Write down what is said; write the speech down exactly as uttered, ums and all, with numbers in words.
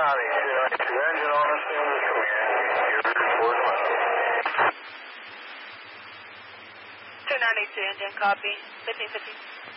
copy. two engine on us in the command. Your report Monday. two ninety-two engine, copy. fifteen fifty.